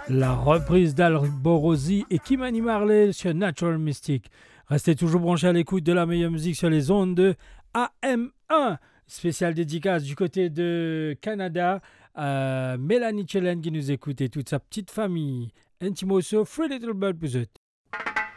La reprise d'Alborosi et Kimani Marley sur Natural Mystic. Restez toujours branchés à l'écoute de la meilleure musique sur les ondes de AM1. Spécial dédicace du côté de Canada à Mélanie Chelen qui nous écoute et toute sa petite famille. Intimoso, Free Little Bird vous êtes.